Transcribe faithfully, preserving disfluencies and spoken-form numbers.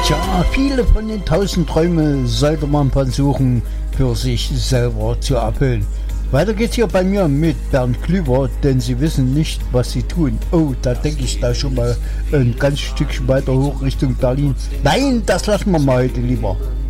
Tja, viele von den tausend Träumen sollte man versuchen, für sich selber zu erfüllen. Weiter geht's hier bei mir mit Bernd Klüver, denn sie wissen nicht, was sie tun. Oh, da denke ich da schon mal ein ganz Stückchen weiter hoch Richtung Berlin. Nein, das lassen wir mal heute lieber.